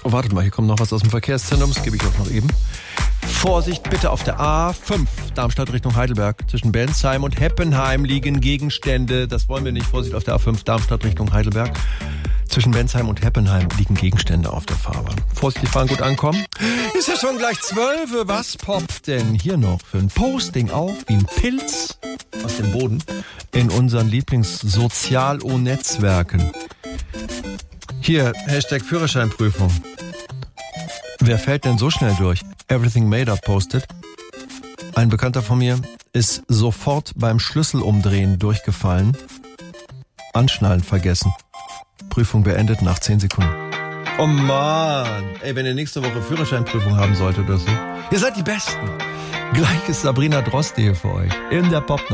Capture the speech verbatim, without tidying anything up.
Oh, wartet mal, hier kommt noch was aus dem Verkehrszentrum, das gebe ich auch noch eben. Vorsicht bitte auf der A fünf, Darmstadt Richtung Heidelberg. Zwischen Bensheim und Heppenheim liegen Gegenstände. Das wollen wir nicht. Vorsicht auf der A fünf, Darmstadt Richtung Heidelberg. Zwischen Bensheim und Heppenheim liegen Gegenstände auf der Fahrbahn. Vorsichtig fahren, gut ankommen. Ist ja schon gleich zwölf. Was poppt denn hier noch für ein Posting auf wie ein Pilz aus dem Boden in unseren Lieblings-Sozial-O-Netzwerken? Hier, Hashtag Führerscheinprüfung. Wer fällt denn so schnell durch? Everything Made Up postet. Ein Bekannter von mir ist sofort beim Schlüsselumdrehen durchgefallen. Anschnallen vergessen. Prüfung beendet nach zehn Sekunden. Oh Mann. Ey, wenn ihr nächste Woche Führerscheinprüfung haben solltet oder so. Ihr seid die Besten. Gleich ist Sabrina Droste hier für euch. In der Popnacht.